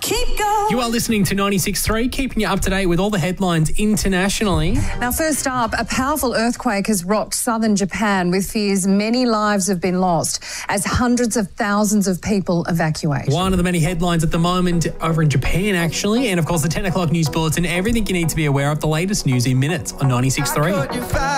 Keep going. You are listening to 96.3, keeping you up to date with all the headlines internationally. Now, first up, a powerful earthquake has rocked southern Japan with fears many lives have been lost as hundreds of thousands of people evacuate. One of the many headlines at the moment over in Japan, actually. And, of course, the 10 o'clock news bulletin, everything you need to be aware of, the latest news in minutes on 96.3.